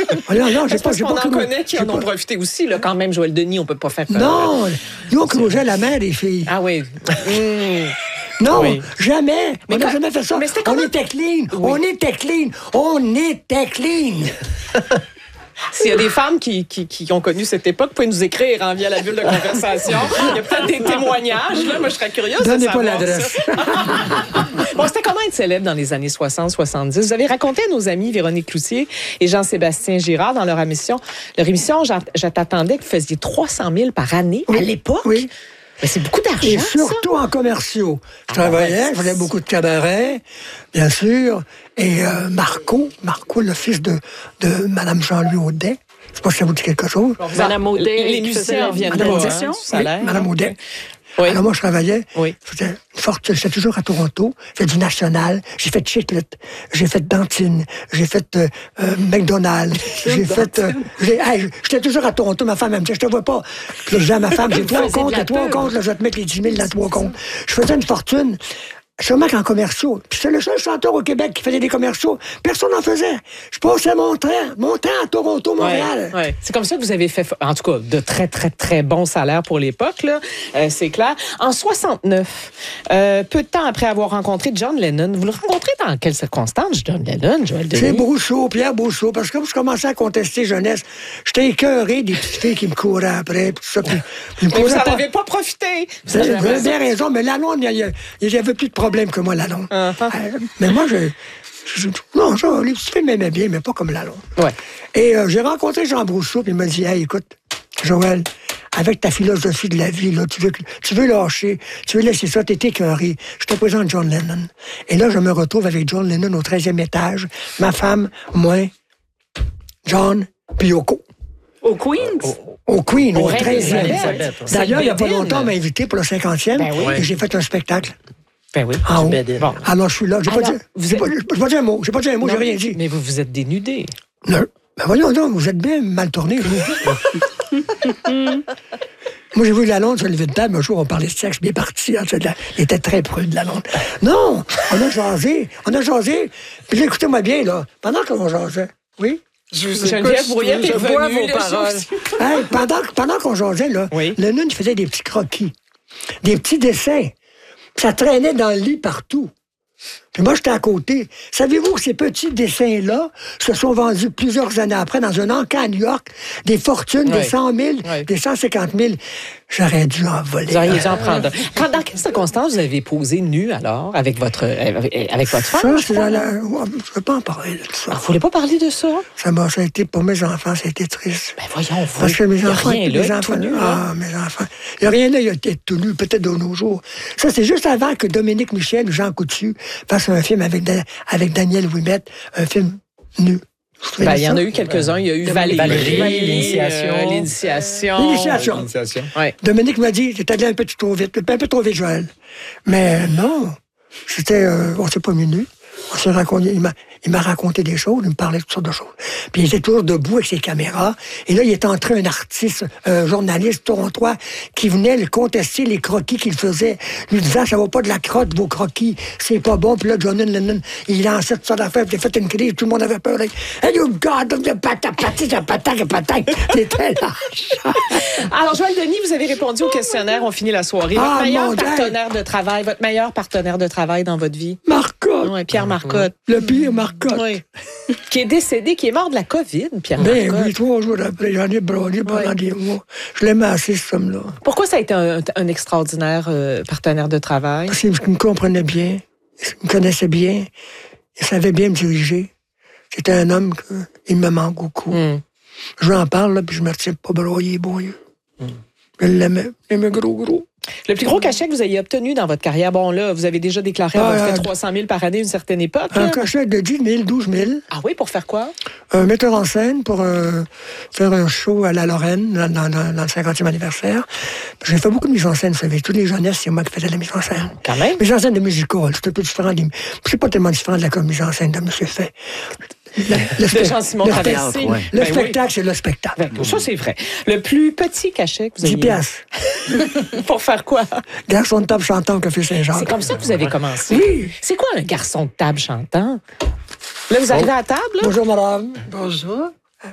Non, j'ai pas On en connaît qui en ont profité aussi, là, quand même, Joël Denis, on peut pas faire... Non, nous, on cruisait la mer des filles. Ah oui. Non, Oui. jamais. On n'a jamais fait ça. Mais c'était On était clean. Oui. On était clean. On était clean. S'il y a des femmes qui ont connu cette époque, vous pouvez nous écrire via la bulle de conversation. Il y a peut-être des témoignages. Là. Moi, je serais curieuse de Donnez savoir pas l'adresse. Bon, c'était comment être célèbre dans les années 60-70? Vous avez raconté à nos amis Véronique Cloutier et Jean-Sébastien Girard dans leur émission, Je t'attendais que vous faisiez 300 000 par année à l'époque. Oui. Mais c'est beaucoup d'argent, Et surtout en commerciaux. Je travaillais, je faisais beaucoup de cabarets, bien sûr. Et Marco, le fils de Mme Jean-Louis Audet, je sais pas si ça vous dit quelque chose. Mme Audet, les musiciens viennent Madame pas, Audet, salaire. Mme Audet. Oui. Alors moi, je travaillais, Oui. c'était une fortune, j'étais toujours à Toronto, j'ai fait du National, j'ai fait Chiclet, j'ai fait Dantine, j'ai fait McDonald's, j'ai fait... j'étais toujours à Toronto, ma femme, elle me disait, je te vois pas. Puis là, je disais à ma femme, j'ai 3 comptes, là, je vais te mettre les 10 000 dans 3 comptes. Je faisais une fortune. Sûrement qu'en commerciaux. Puis c'est le seul chanteur au Québec qui faisait des commerciaux. Personne n'en faisait. Je passais mon temps à Toronto, Montréal. Ouais. C'est comme ça que vous avez fait, en tout cas, de très, très, très bons salaires pour l'époque, là. C'est clair. En 69, peu de temps après avoir rencontré John Lennon, vous le rencontrez dans quelles circonstances, John Lennon, Joël Denis? C'est Brousseau, Pierre Brousseau, parce que comme je commençais à contester jeunesse, j'étais écœuré des petites filles qui me couraient après, tout ça. Mais vous n'en avez pas profité. Vous avez bien raison, mais Lalonde, il y avait plus de problème que moi, Lalonde. Mais moi, non, les petites filles m'aimaient bien, mais pas comme Lalonde. Ouais. Et j'ai rencontré Jean Brousseau, puis il m'a dit, hey, écoute, Joël, avec ta philosophie de la vie, là, tu veux lâcher, tu veux laisser ça, t'es écœuré. Je te présente John Lennon. Et là, je me retrouve avec John Lennon au 13e étage, ma femme, moi, John, puis Yoko. Au Queens? Au Queen, au Reine 13e. Elisabeth. D'ailleurs, il n'y a pas Bédine. longtemps, on m'a invité pour le 50e, Ben oui. et j'ai fait un spectacle. Ben oui. En haut. Bon. Alors, je suis là. J'ai pas Alors, dit vous j'ai pas dit un mot. J'ai pas dit un mot, j'ai rien dit. Mais vous vous êtes dénudé. Non. Ben voyons donc, vous êtes bien mal tourné, vous. Moi, j'ai vu Lalonde se lever de table. Un jour, on parlait de sexe, bien parti. Il était très prude, Lalonde. Non! On a jasé. Puis là, écoutez-moi bien, là. Pendant qu'on jasait. Oui? Geneviève Brouillette est vois venue. vos paroles. Hey, pendant qu'on jasait, là, Oui. Lennon, il faisait des petits croquis. Des petits dessins. Puis ça traînait dans le lit partout. Puis moi, j'étais à côté. Savez-vous que ces petits dessins-là se sont vendus plusieurs années après dans un encas à New York, des fortunes, des 100 000, des 150 000. J'aurais dû en voler. Vous auriez dû en prendre. Dans quelles circonstances vous avez posé nu, alors, avec votre femme? Ça, c'est dans la... Je ne veux pas en parler de ça. Vous voulez pas parler de ça? Ça a été, pour mes enfants, ça a été triste. Ben voyons, vous. Parce que mes enfants... Il n'y a rien là, tout nu, là. Mes enfants. Il n'y a rien là, il a été tout nu, peut-être de nos jours. Ça, c'est juste avant que Dominique Michel ou Jean Coutu fassent un film avec Daniel Ouimet, un film nu. Ben, il y en a eu quelques-uns. Il y a eu Valérie, l'initiation. L'initiation. Ouais. Dominique m'a dit, t'es allé un peu trop vite, Joël. Mais non, on s'est pas mis nus. On s'est raconté, il m'a raconté des choses, il me parlait de toutes sortes de choses. Puis il était toujours debout avec ses caméras. Et là, il est entré un artiste, un journaliste torontois, qui venait le contester les croquis qu'il faisait, lui disant, ça vaut pas de la crotte, vos croquis, c'est pas bon. Puis là, John Lennon, il lançait toutes sortes d'affaires, puis il a fait une crise, tout le monde avait peur. Hey, you God, c'était là. Alors, Joël Denis, vous avez répondu au questionnaire, on finit la soirée. Votre meilleur partenaire de travail, votre meilleur partenaire de travail dans votre vie? Marcotte. Oui, Pierre Marcotte. Le pire Marcotte. Oui. Qui est décédé, qui est mort de la COVID, Pierre Marcotte. Ben oui, 3 jours après, j'en ai brûlé pendant des mois. Je l'aimais assez, ce homme-là. Pourquoi ça a été un extraordinaire partenaire de travail? Parce qu'il me comprenait bien, il me connaissait bien, il savait bien me diriger. C'était un homme qui me manque beaucoup. Je lui en parle, là, puis je me retiens pas broyer, bon Dieu. Je l'aimais, gros. Le plus gros cachet que vous ayez obtenu dans votre carrière, bon là, vous avez déjà déclaré avoir fait 300 000 par année à une certaine époque. Un cachet de 10 000, 12 000. Ah oui, pour faire quoi? Un metteur en scène pour faire un show à la Lorraine dans le 50e anniversaire. J'ai fait beaucoup de mise en scène, vous savez. Toutes les jeunesses, c'est moi qui faisais la mise en scène. Quand même. Mise en scène de musical, c'est un peu différent. C'est pas tellement différent de la mise en scène de M. Fay. De Jean-Simon Traversé. Le spectacle, c'est le spectacle. Ça, c'est vrai. Le plus petit cachet que vous avez... 10 piastres. Pour faire quoi? Garçon de table chantant au Café Saint-Jacques. C'est comme ça que vous avez commencé? Oui. C'est quoi un garçon de table chantant? Là, vous arrivez à la table? Là? Bonjour, madame. Bonjour.